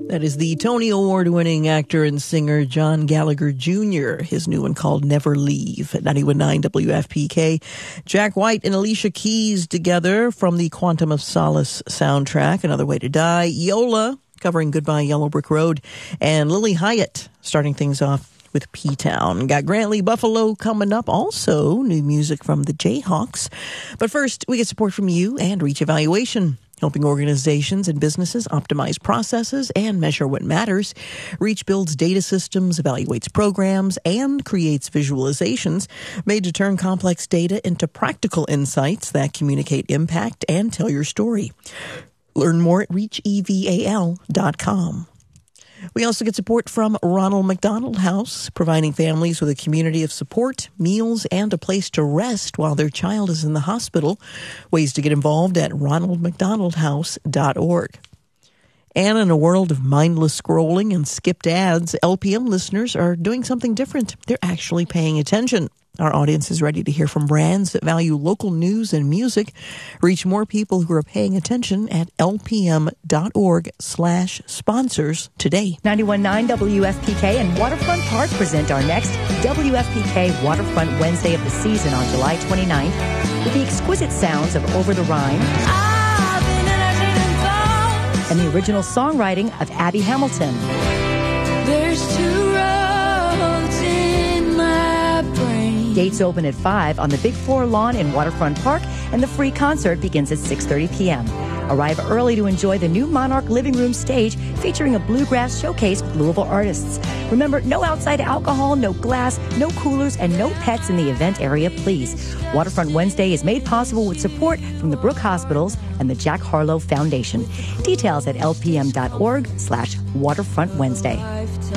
That is the Tony Award-winning actor and singer John Gallagher Jr., his new one called Never Leave at 91.9 WFPK. Jack White and Alicia Keys together from the Quantum of Solace soundtrack, Another Way to Die. Yola covering Goodbye Yellow Brick Road. And Lily Hyatt starting things off with P-Town. Got Grant Lee Buffalo coming up. Also, new music from the Jayhawks. But first, we get support from you and Reach Evaluation, helping organizations and businesses optimize processes and measure what matters. Reach builds data systems, evaluates programs, and creates visualizations made to turn complex data into practical insights that communicate impact and tell your story. Learn more at reacheval.com. We also get support from Ronald McDonald House, providing families with a community of support, meals, and a place to rest while their child is in the hospital. Ways to get involved at ronaldmcdonaldhouse.org. And in a world of mindless scrolling and skipped ads, LPM listeners are doing something different. They're actually paying attention. Our audience is ready to hear from brands that value local news and music. Reach more people who are paying attention at lpm.org/sponsors today. 91.9 WFPK and Waterfront Park present our next WFPK Waterfront Wednesday of the season on July 29th with the exquisite sounds of Over the Rhine and the original songwriting of Abby Hamilton. There's two roads in my brain. Gates open at 5 on the Big Floor lawn in Waterfront Park, and the free concert begins at 6:30 p.m. Arrive early to enjoy the new Monarch Living Room stage featuring a bluegrass showcase with Louisville artists. Remember, no outside alcohol, no glass, no coolers, and no pets in the event area, please. Waterfront Wednesday is made possible with support from the Brooke Hospitals and the Jack Harlow Foundation. Details at lpm.org/Waterfront Wednesday.